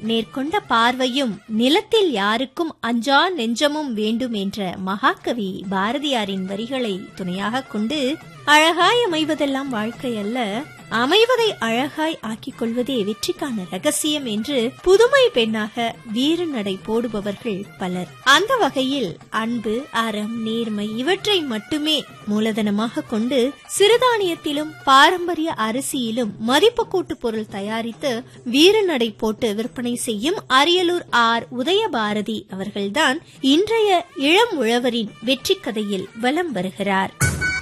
நேர்கொண்ட பார்வையும் நிலத்தில் யாருக்கும் அஞ்சா நெஞ்சமும் வேண்டும் என்ற மகாகவி பாரதியாரின் வரிகளை துணையாக கொண்டு அழகாய் அமைவதெல்லாம் வாழ்க்கை அல்ல, அமைவதை அழகாய் ஆக்கிக் கொள்வதே வெற்றிக்கான ரகசியம் என்று புதுமை பெண்ணாக வீறு நடை போடுபவர்கள் பலர். அந்த வகையில் அன்பு, அறம், நேர்மை இவற்றை மட்டுமே மூலதனமாக கொண்டு சிறுதானியத்திலும் பாரம்பரிய அரிசியிலும் மதிப்பு கூட்டு பொருள் தயாரித்து வீறு நடை போட்டு விற்பனை செய்யும் அரியலூர் ஆர். உதயபாரதி அவர்கள்தான் இன்றைய இளம் உழவரின் வெற்றி கதையில் வலம் வருகிறார்.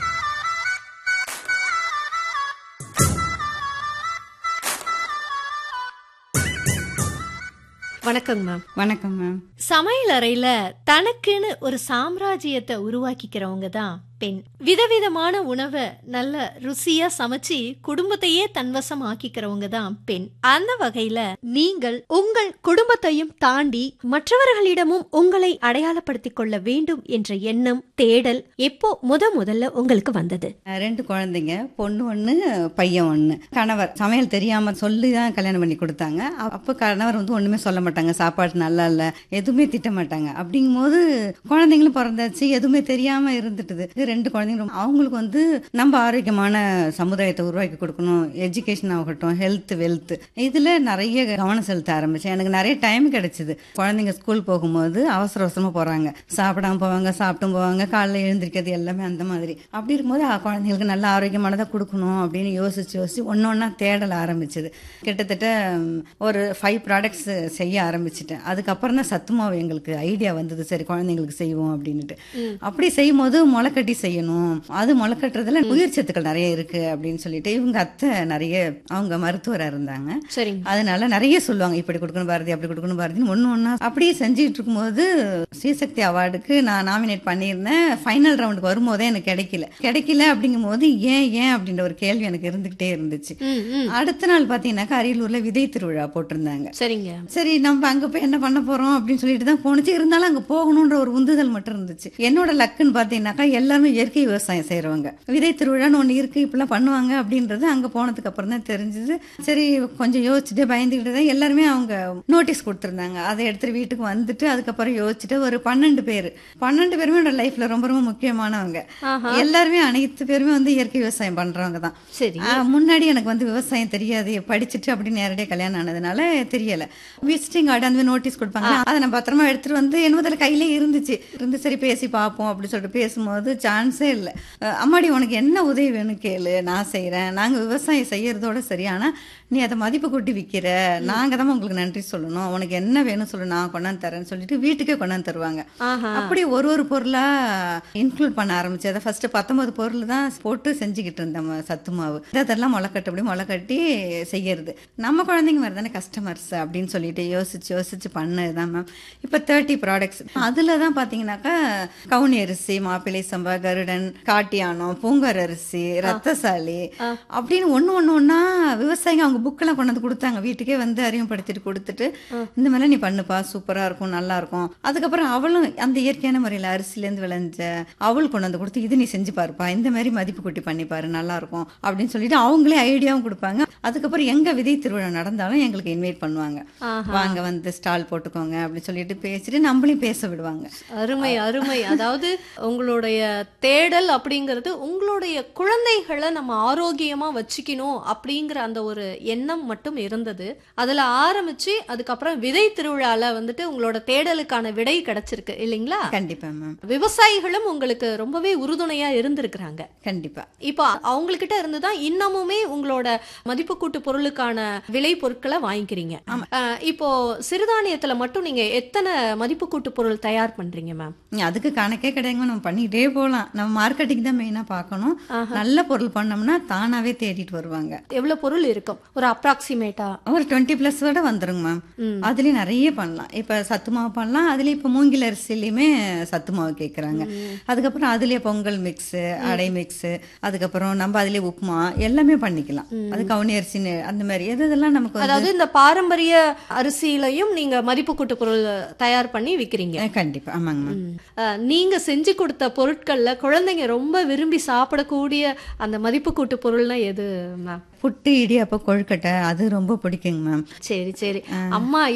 வணக்கம் மேம். வணக்கம் மேம். சமையல் அறையில தனக்குன்னு ஒரு சாம்ராஜ்யத்தை உருவாக்கிக்கிறவங்க தான் பெண். விதவிதமான உணவை நல்ல ருசியா சமைச்சு குடும்பத்தையே தன்வசம் ஆக்கிக்கிறவங்க தான் பெண். அந்த வகையில நீங்கள் உங்கள் குடும்பத்தையும் தாண்டி மற்றவர்களிடமும் உங்களை அடையாளப்படுத்திக் கொள்ள வேண்டும் என்ற எண்ணம், தேடல் எப்போ முதல்ல உங்களுக்கு வந்தது? 2 குழந்தைங்க, பொண்ணு 1 பையன் 1. கணவர் சமையல் தெரியாம சொல்லி தான் கல்யாணம் பண்ணி கொடுத்தாங்க. அப்ப கணவர் ஒண்ணுமே சொல்ல மாட்டாங்க, சாப்பாடு நல்லா இல்ல, எதுவுமே திட்ட மாட்டாங்க. அப்படிங்கும் போது குழந்தைங்களும் பிறந்தாச்சு, எதுவுமே தெரியாம இருந்துட்டுது. 2 குழந்தைங்க அவங்களுக்கு நம்ம ஆரோக்கியமான சமுதாயத்தை உருவாக்கி கொடுக்கணும், எஜுகேஷன் ஆகட்டும், ஹெல்த், வெல்த், இதுல நிறைய கவனம் செலுத்த ஆரம்பிச்சேன். எனக்கு நிறைய டைம் கிடைச்சது. குழந்தைங்க ஸ்கூல் போகும்போது அவசர அவசரமா போறாங்க, சாப்பிடாம போவாங்க, சாப்பிட்டும் போவாங்க, காலைல எழுந்திருக்கிறது எல்லாமே அந்த மாதிரி. அப்படி இருக்கும்போது குழந்தைங்களுக்கு நல்ல ஆரோக்கியமானதை கொடுக்கணும் அப்படின்னு யோசிச்சு ஒன்னொன்னா தேடல ஆரம்பிச்சது. கிட்டத்தட்ட ஒரு 5 ப்ராடக்ட்ஸ் செய்ய ஆரம்பிச்சிட்டேன். அதுக்கப்புறம் தான் சத்துமாவு எங்களுக்கு ஐடியா வந்தது, சரி குழந்தைங்களுக்கு செய்வோம் அப்படின்னுட்டு. அப்படி செய்யும் போது முளைக்கட்டி செய்யணும், அது முளைக்கட்டுறதுல உயிர் சத்துக்கள் நிறைய இருக்கு அப்படின்னு சொல்லிட்டு இவங்க அத்தை நிறைய அவங்க மருத்துவராக இருந்தாங்க. அதனால நிறைய சொல்லுவாங்க, இப்படி கொடுக்கணும் பாரதி, அப்படி கொடுக்கணும் பாரதின்னு ஒன்னா அப்படியே செஞ்சுட்டு இருக்கும்போது ஸ்ரீசக்தி அவார்டுக்கு நான் நாமினேட் பண்ணியிருந்தேன். ஃபைனல் ரவுண்டுக்கு வரும்போதே எனக்கு கிடைக்கல அப்படிங்கும் போது ஏன் அப்படின்ற ஒரு கேள்வி எனக்கு இருந்துகிட்டே இருந்துச்சு. அடுத்த நாள் பாத்தீங்கன்னாக்கா அரியலூர்ல விதை திருவிழா போட்டிருந்தாங்க. சரி நம்ம அங்க போய் என்ன பண்ண போறோம் அப்படின்னு சொல்லிட்டு தான் போனுச்சு. இருந்தாலும் அங்க போகணும்ன்ற ஒரு உந்துதல் மட்டும் இருந்துச்சு. என்னோட லக்குன்னு பாத்தீங்கன்னாக்கா எல்லாருமே இயற்கை விவசாயம் செய்யறவங்க, விதை திருவிழான்னு ஒண்ணு இருக்கு, இப்பெல்லாம் பண்ணுவாங்க அப்படின்றது அங்க போனதுக்கு அப்புறம் தான் தெரிஞ்சது. சரி கொஞ்சம் யோசிச்சுட்டு பயந்துகிட்டு தான் எல்லாருமே அவங்க நோட்டீஸ் கொடுத்துருந்தாங்க. அதை எடுத்துட்டு வீட்டுக்கு வந்துட்டு அதுக்கப்புறம் யோசிச்சுட்டு ஒரு 12 பேருமே என்னோட லைஃப்ல ரொம்ப ரொம்ப முக்கியமானவங்க. எல்லாருமே அனைத்து பேருமே இயற்கை விவசாயம் பண்றவங்க தான். முன்னாடி எனக்கு விவசாயம் தெரியாது, படிச்சுட்டு அப்படி நேரடியாக கல்யாணம் ஆனதுனால தெரியல. விசிட்டிங் கார்டு அந்த நோட்டீஸ் கொடுப்பாங்க, அதை நான் பத்திரமா எடுத்துட்டு என்னும் கையிலே இருந்துச்சு. சரி பேசி பார்ப்போம் அப்படின்னு சொல்லிட்டு பேசும்போது சான்ஸே இல்லை. அம்மாடி உனக்கு என்ன உதவி வேணும் கேளு, நான் செய்யறேன், நாங்க விவசாயம் செய்யறதோட சரி, ஆனா நீ அதை மதிப்பு கூட்டி விற்கிற, நாங்க தான் உங்களுக்கு நன்றி சொல்லணும், உனக்கு என்ன வேணும் சொல்லு, நான் கொண்டாந்து தரேன்னு சொல்லிட்டு வீட்டுக்கே கொண்டாந்து தருவாங்க. அப்படி ஒரு பொருளா இன்க்ளூட் பண்ண ஆரம்பிச்சு அதை ஃபர்ஸ்ட் 19 பொருள் தான் போட்டு செஞ்சுக்கிட்டு இருந்தேன் சத்து மாவு. அதெல்லாம் முளைக்கட்டி செய்யறது நம்ம குழந்தைங்க மாதிரி தானே கஸ்டமர்ஸ் அப்படின்னு சொல்லிட்டு யோசிச்சு பண்ணதுதான் மேம். இப்ப 30 ப்ராடக்ட்ஸ். அதுலதான் பாத்தீங்கன்னாக்கா கவுனி அரிசி, மாப்பிள்ளை சம்பா, கருடன், காட்டியானம், பூங்கார் அரிசி, ரத்தசாலி அப்படின்னு ஒன்னா விவசாயிங்க அவங்க புக்கெல்லாம் கொண்டாந்து கொடுத்தாங்க. வீட்டுக்கே அறிமுகப்படுத்திட்டு கொடுத்துட்டு இந்த மாதிரி நீ பண்ணுப்பா, சூப்பரா இருக்கும், நல்லா இருக்கும். அதுக்கப்புறம் அவளும் அந்த இயற்கையான முறையில அரிசிலேருந்து விளைஞ்ச அவள் கொண்டாந்து கொடுத்து இது நீ செஞ்சு பாருப்பா, இந்த மாதிரி மதிப்பு கூட்டி பண்ணி பாரு, நல்லா இருக்கும் அப்படின்னு சொல்லிட்டு அவங்களே ஐடியாவும் கொடுப்பாங்க. அதுக்கப்புறம் எங்க விதை திருவிழா நடந்தாலும் எங்களுக்கு இன்வைட் பண்ணுவாங்க, வாங்க ஸ்டால் போட்டுக்கோங்க அப்படின்னு சொல்லிட்டு பேசிட்டு நம்மளையும் பேச விடுவாங்க. அருமை அருமை. அதாவது உங்களுடைய தேடல் அப்படிங்கிறது உங்களுடைய குழந்தைகளை நம்ம ஆரோக்கியமா வச்சுக்கணும் அப்படிங்கிற அந்த ஒரு எண்ணம் மட்டும் இருந்தது. அதுல ஆரம்பிச்சு அதுக்கப்புறம் விதை திருவிழால உங்களோட தேடலுக்கான விடை கிடைச்சிருக்கு இல்லைங்களா? கண்டிப்பா மேம். விவசாயிகளும் உங்களுக்கு ரொம்பவே உறுதுணையா இருந்திருக்கிறாங்க. கண்டிப்பா. இப்போ அவங்ககிட்ட இருந்துதான் இன்னமுமே உங்களோட மதிப்பு கூட்டு பொருளுக்கான விலை பொருட்களை வாங்கிக்கிறீங்க. இப்போ சிறுதானியத்துல மட்டும் நீங்க எத்தனை மதிப்பு கூட்டு பொருள் தயார் பண்றீங்க மேம்? அதுக்கு கணக்கே கிடையாது, நம்ம பண்ணிக்கிட்டே போகலாம். நம்ம மார்க்கெட்டிங் தான் மெயினா பார்க்கணும். நல்ல பொருள் பண்ணோம்னா தானாவே தேடிட்டு வருவாங்க. எவ்வளவு பொருள் இருக்கும் ஒரு அப்ராக்சிமேட்டா? ஒரு 20+ வந்துருங்க மேம். அதுலயும் நிறைய பண்ணலாம். இப்ப சத்து மாவு பண்ணலாம், அதுலயும் இப்ப மூங்கில் அரிசிலயுமே சத்து மாவு கேட்கறாங்க. அதுக்கப்புறம் அதுலயே பொங்கல் மிக்ஸ், அடை மிக்ஸ், அதுக்கப்புறம் நம்ம அதுலயே உப்புமா எல்லாமே பண்ணிக்கலாம். அது கவுனி அரிசி அந்த மாதிரி எதெல்லாம் நமக்கு அதாவது இந்த பாரம்பரிய அரிசியிலையும் நீங்க மதிப்பு கூட்டு பொருள் தயார் பண்ணி விக்கிறீங்க. கண்டிப்பா. ஆமாங்க மேம். நீங்க செஞ்சு கொடுத்த பொருட்கள்ல குழந்தைங்க ரொம்ப விரும்பி சாப்பிடக்கூடிய அந்த மதிப்பு கூட்டு பொருள்னா எது மேம்? புட்டு, இடியாப்பம், கொழுக்கட்டை அது ரொம்ப பிடிக்குங்க மேம். சரி சரி. அம்மா